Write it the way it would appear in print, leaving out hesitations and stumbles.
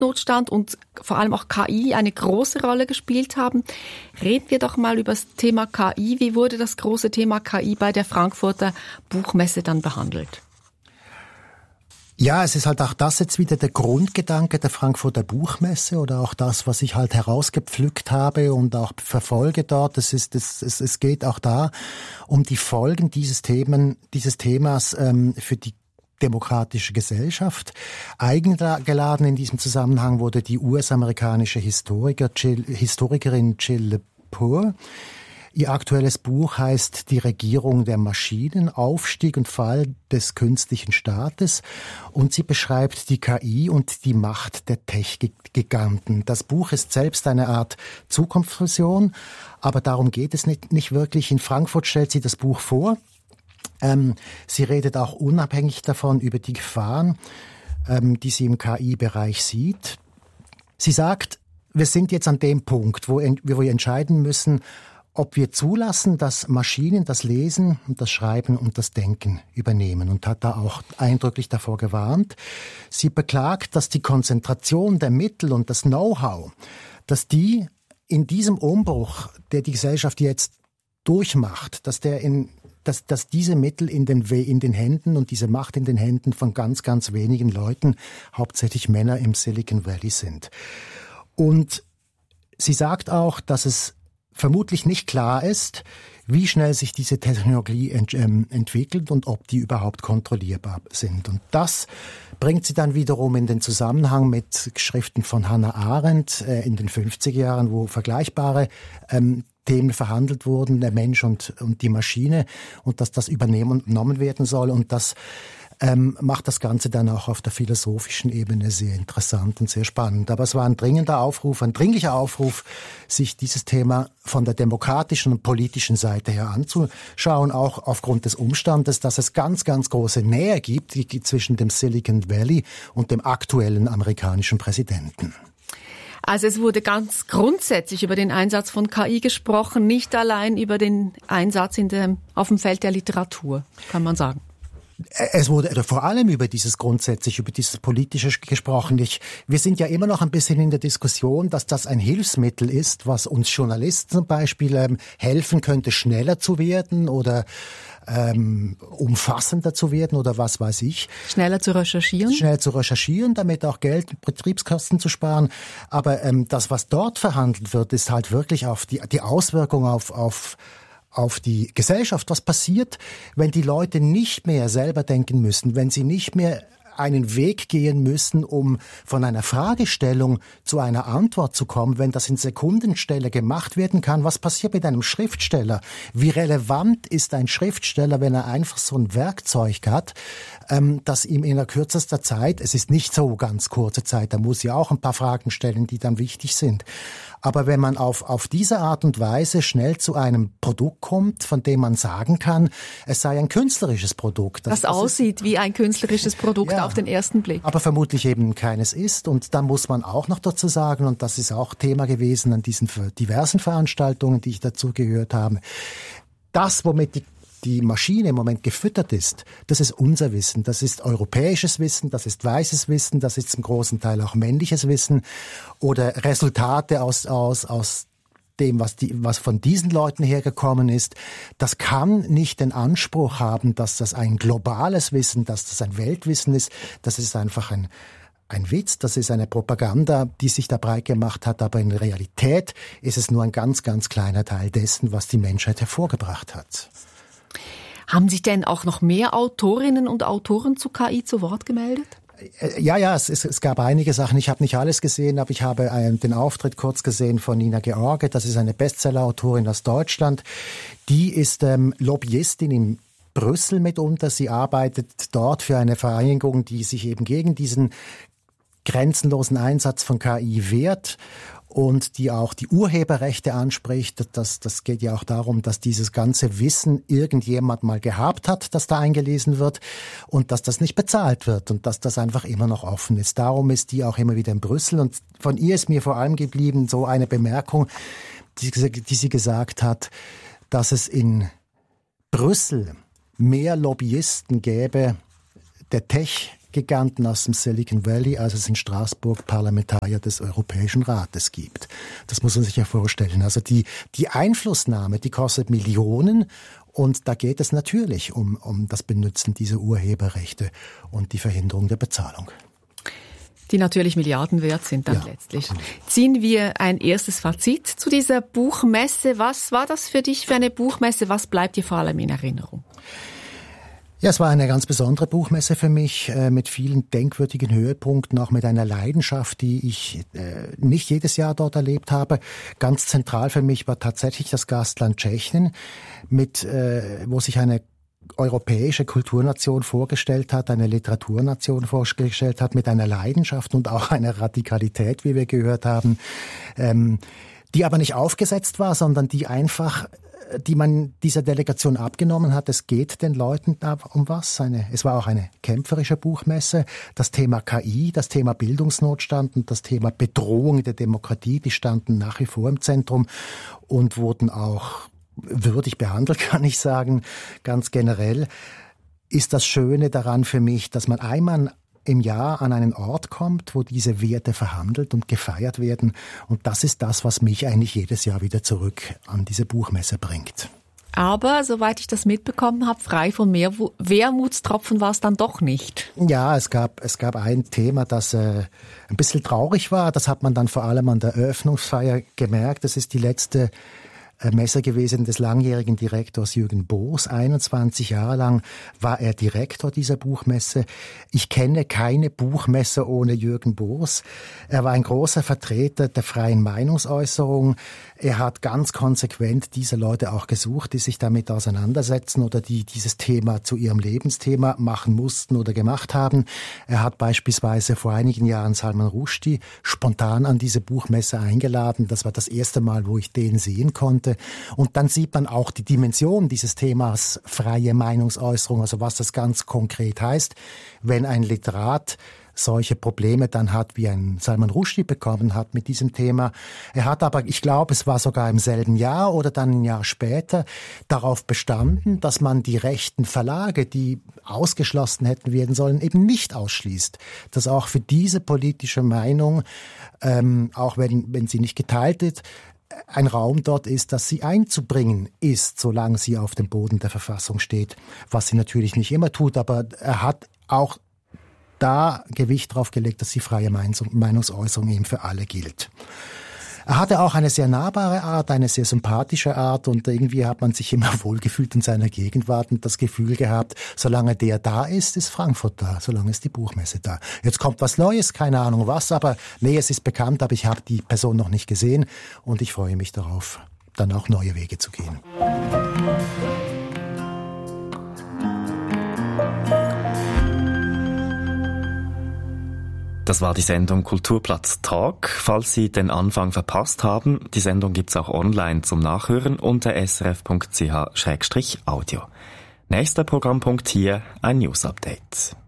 Marktnotstand und vor allem auch KI eine große Rolle gespielt haben. Reden wir doch mal über das Thema KI. Wie wurde das große Thema KI bei der Frankfurter Buchmesse dann behandelt? Ja, es ist halt auch das jetzt wieder der Grundgedanke der Frankfurter Buchmesse oder auch das, was ich halt herausgepflückt habe und auch verfolge dort. Es geht auch da um die Folgen dieses Themas für die demokratische Gesellschaft. Eingeladen in diesem Zusammenhang wurde die US-amerikanische Historikerin Jill Lepore. Ihr aktuelles Buch heißt Die Regierung der Maschinen, Aufstieg und Fall des künstlichen Staates, und sie beschreibt die KI und die Macht der Tech-Giganten. Das Buch ist selbst eine Art Zukunftsvision, aber darum geht es nicht wirklich. In Frankfurt stellt sie das Buch vor. Sie redet auch unabhängig davon über die Gefahren, die sie im KI-Bereich sieht. Sie sagt, wir sind jetzt an dem Punkt, wo wir entscheiden müssen, ob wir zulassen, dass Maschinen das Lesen und das Schreiben und das Denken übernehmen, und hat da auch eindrücklich davor gewarnt. Sie beklagt, dass die Konzentration der Mittel und das Know-how, dass die in diesem Umbruch, der die Gesellschaft jetzt durchmacht, dass diese Mittel in den Händen und diese Macht in den Händen von ganz, ganz wenigen Leuten, hauptsächlich Männer im Silicon Valley sind. Und sie sagt auch, dass es vermutlich nicht klar ist, wie schnell sich diese Technologie entwickelt und ob die überhaupt kontrollierbar sind. Und das bringt sie dann wiederum in den Zusammenhang mit Schriften von Hannah Arendt in den 50er Jahren, wo vergleichbare Themen verhandelt wurden, der Mensch und die Maschine, und dass das übernommen werden soll. Und das macht das Ganze dann auch auf der philosophischen Ebene sehr interessant und sehr spannend. Aber es war ein dringlicher Aufruf, sich dieses Thema von der demokratischen und politischen Seite her anzuschauen, auch aufgrund des Umstandes, dass es ganz, ganz große Nähe gibt zwischen dem Silicon Valley und dem aktuellen amerikanischen Präsidenten. Also es wurde ganz grundsätzlich über den Einsatz von KI gesprochen, nicht allein über den Einsatz auf dem Feld der Literatur, kann man sagen. Es wurde vor allem über dieses Politische gesprochen. Wir sind ja immer noch ein bisschen in der Diskussion, dass das ein Hilfsmittel ist, was uns Journalisten zum Beispiel helfen könnte, schneller zu werden oder umfassender zu werden oder was weiß ich. Schneller zu recherchieren, damit auch Geld, Betriebskosten zu sparen. Aber das, was dort verhandelt wird, ist halt wirklich auf die Auswirkung auf die Gesellschaft. Was passiert, wenn die Leute nicht mehr selber denken müssen, wenn sie nicht mehr einen Weg gehen müssen, um von einer Fragestellung zu einer Antwort zu kommen, wenn das in Sekundenstelle gemacht werden kann? Was passiert mit einem Schriftsteller? Wie relevant ist ein Schriftsteller, wenn er einfach so ein Werkzeug hat, das ihm in der kürzester Zeit, es ist nicht so ganz kurze Zeit, da muss ja auch ein paar Fragen stellen, die dann wichtig sind. Aber wenn man auf diese Art und Weise schnell zu einem Produkt kommt, von dem man sagen kann, es sei ein künstlerisches Produkt. Das aussieht wie ein künstlerisches Produkt auf den ersten Blick. Aber vermutlich eben keines ist. Und da muss man auch noch dazu sagen, und das ist auch Thema gewesen an diesen diversen Veranstaltungen, die ich dazu gehört habe, das, womit die Maschine im Moment gefüttert ist, das ist unser Wissen. Das ist europäisches Wissen, das ist weißes Wissen, das ist zum großen Teil auch männliches Wissen oder Resultate aus dem, was von diesen Leuten hergekommen ist. Das kann nicht den Anspruch haben, dass das ein globales Wissen, dass das ein Weltwissen ist. Das ist einfach ein Witz, das ist eine Propaganda, die sich da breit gemacht hat, aber in Realität ist es nur ein ganz, ganz kleiner Teil dessen, was die Menschheit hervorgebracht hat. Haben sich denn auch noch mehr Autorinnen und Autoren zu KI zu Wort gemeldet? Ja, es gab einige Sachen. Ich habe nicht alles gesehen, aber ich habe den Auftritt kurz gesehen von Nina George. Das ist eine Bestseller-Autorin aus Deutschland. Die ist Lobbyistin in Brüssel mitunter. Sie arbeitet dort für eine Vereinigung, die sich eben gegen diesen grenzenlosen Einsatz von KI wehrt und die auch die Urheberrechte anspricht. Das geht ja auch darum, dass dieses ganze Wissen irgendjemand mal gehabt hat, das da eingelesen wird und dass das nicht bezahlt wird und dass das einfach immer noch offen ist. Darum ist die auch immer wieder in Brüssel und von ihr ist mir vor allem geblieben so eine Bemerkung, die sie gesagt hat, dass es in Brüssel mehr Lobbyisten gäbe der Tech-Giganten aus dem Silicon Valley, als es in Straßburg Parlamentarier des Europäischen Rates gibt. Das muss man sich ja vorstellen. Also die Einflussnahme, die kostet Millionen. Und da geht es natürlich um das Benutzen dieser Urheberrechte und die Verhinderung der Bezahlung. Die natürlich Milliarden wert sind dann letztlich. Ziehen wir ein erstes Fazit zu dieser Buchmesse. Was war das für dich für eine Buchmesse? Was bleibt dir vor allem in Erinnerung? Ja, es war eine ganz besondere Buchmesse für mich, mit vielen denkwürdigen Höhepunkten, auch mit einer Leidenschaft, die ich nicht jedes Jahr dort erlebt habe. Ganz zentral für mich war tatsächlich das Gastland Tschechien, wo sich eine europäische Kulturnation vorgestellt hat, eine Literaturnation vorgestellt hat, mit einer Leidenschaft und auch einer Radikalität, wie wir gehört haben, die aber nicht aufgesetzt war, sondern die man dieser Delegation abgenommen hat. Es geht den Leuten da um was. Es war auch eine kämpferische Buchmesse. Das Thema KI, das Thema Bildungsnotstand und das Thema Bedrohung der Demokratie, die standen nach wie vor im Zentrum und wurden auch würdig behandelt, kann ich sagen. Ganz generell ist das Schöne daran für mich, dass man einmal im Jahr an einen Ort kommt, wo diese Werte verhandelt und gefeiert werden. Und das ist das, was mich eigentlich jedes Jahr wieder zurück an diese Buchmesse bringt. Aber, soweit ich das mitbekommen habe, frei von Wermutstropfen war es dann doch nicht. Ja, es gab ein Thema, das ein bisschen traurig war. Das hat man dann vor allem an der Eröffnungsfeier gemerkt. Das ist die letzte Messe gewesen des langjährigen Direktors Jürgen Boos. 21 Jahre lang war er Direktor dieser Buchmesse. Ich kenne keine Buchmesse ohne Jürgen Boos. Er war ein großer Vertreter der freien Meinungsäußerung. Er hat ganz konsequent diese Leute auch gesucht, die sich damit auseinandersetzen oder die dieses Thema zu ihrem Lebensthema machen mussten oder gemacht haben. Er hat beispielsweise vor einigen Jahren Salman Rushdie spontan an diese Buchmesse eingeladen. Das war das erste Mal, wo ich den sehen konnte. Und dann sieht man auch die Dimension dieses Themas freie Meinungsäußerung, also was das ganz konkret heißt, wenn ein Literat solche Probleme dann hat, wie ein Salman Rushdie bekommen hat mit diesem Thema. Er hat aber, ich glaube, es war sogar im selben Jahr oder dann ein Jahr später, darauf bestanden, dass man die rechten Verlage, die ausgeschlossen hätten werden sollen, eben nicht ausschließt. Dass auch für diese politische Meinung, auch wenn sie nicht geteilt wird, ein Raum dort ist, dass sie einzubringen ist, solange sie auf dem Boden der Verfassung steht, was sie natürlich nicht immer tut, aber er hat auch da Gewicht drauf gelegt, dass die freie Meinungsäußerung eben für alle gilt. Er hatte auch eine sehr nahbare Art, eine sehr sympathische Art und irgendwie hat man sich immer wohlgefühlt in seiner Gegenwart und das Gefühl gehabt, solange der da ist, ist Frankfurt da, solange ist die Buchmesse da. Jetzt kommt was Neues, keine Ahnung was, aber nee, es ist bekannt, aber ich habe die Person noch nicht gesehen und ich freue mich darauf, dann auch neue Wege zu gehen. Das war die Sendung Kulturplatz Talk. Falls Sie den Anfang verpasst haben, die Sendung gibt's auch online zum Nachhören unter srf.ch/audio. Nächster Programmpunkt hier, ein News-Update.